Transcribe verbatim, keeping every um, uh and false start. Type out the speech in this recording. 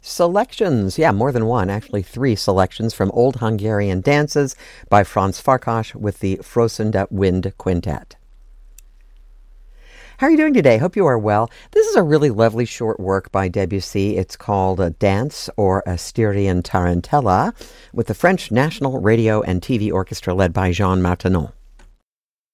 selections. Yeah, more than one, actually three selections from Old Hungarian Dances by Franz Farkas with the Frosende Wind Quintet. How are you doing today? Hope you are well. This is a really lovely short work by Debussy. It's called a Dance or a Styrian Tarantella with the French National Radio and T V Orchestra led by Jean Martinon.